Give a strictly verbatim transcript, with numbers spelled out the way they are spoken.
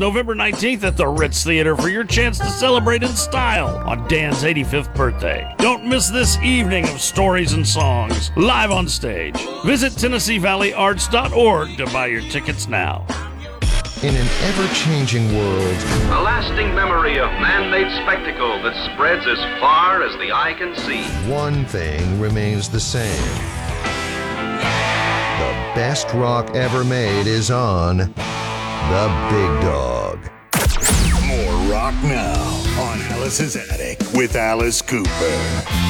November nineteenth at the Ritz Theater for your chance to celebrate in style on Dan's eighty-fifth birthday. Don't miss this evening of stories and songs live on stage. Visit Tennessee Valley Arts dot org to buy your tickets now. In an ever-changing world, a lasting memory of man-made spectacle that spreads as far as the eye can see. one thing remains the same. The best rock ever made is on The Big Dog. More rock now on Alice's Attic with Alice Cooper.